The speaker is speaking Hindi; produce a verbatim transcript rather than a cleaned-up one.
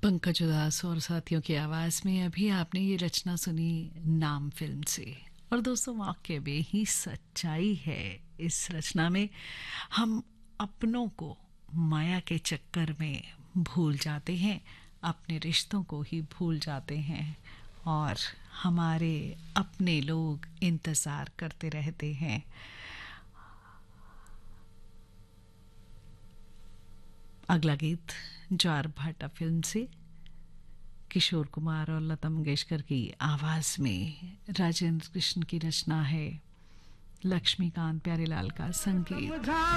पंकज उदास और साथियों की आवाज़ में अभी आपने ये रचना सुनी नाम फिल्म से। और दोस्तों, वाकई में ही सच्चाई है इस रचना में। हम अपनों को माया के चक्कर में भूल जाते हैं, अपने रिश्तों को ही भूल जाते हैं और हमारे अपने लोग इंतज़ार करते रहते हैं। अगला गीत ज्वार भाटा फिल्म से किशोर कुमार और लता मंगेशकर की आवाज़ में राजेंद्र कृष्ण की रचना है, लक्ष्मीकांत प्यारेलाल का संगीत।